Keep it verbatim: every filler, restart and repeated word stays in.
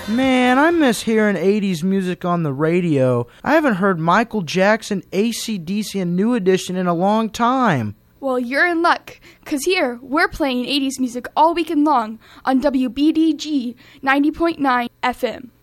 Man, I miss hearing eighties music on the radio. I haven't heard Michael Jackson, A C D C, and New Edition in a long time. Well, you're in luck, because here, we're playing eighties music all weekend long on W B D G ninety point nine F M.